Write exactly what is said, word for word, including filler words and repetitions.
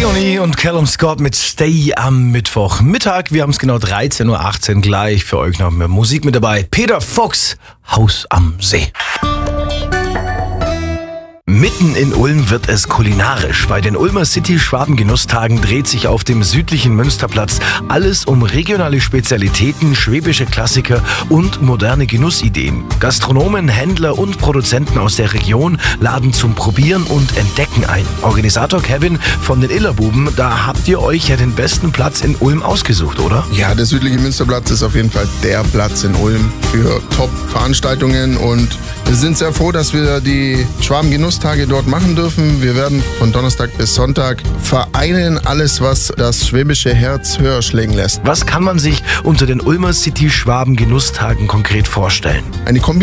Leonie und Callum Scott mit Stay am Mittwochmittag. Wir haben es genau dreizehn Uhr achtzehn gleich für euch noch mehr Musik mit dabei. Peter Fox, Haus am See. Mitten in Ulm wird es kulinarisch. Bei den Ulmer City Schwabengenusstagen dreht sich auf dem südlichen Münsterplatz alles um regionale Spezialitäten, schwäbische Klassiker und moderne Genussideen. Gastronomen, Händler und Produzenten aus der Region laden zum Probieren und Entdecken ein. Organisator Kevin von den Illerbuben, da habt ihr euch ja den besten Platz in Ulm ausgesucht, oder? Ja, der südliche Münsterplatz ist auf jeden Fall der Platz in Ulm für Top-Veranstaltungen und wir sind sehr froh, dass wir die Schwabengenustage dort machen dürfen. Wir werden von Donnerstag bis Sonntag vereinen alles, was das schwäbische Herz höher schlägen lässt. Was kann man sich unter den Ulmer City Schwabengenusstagen konkret vorstellen? Eine Kombination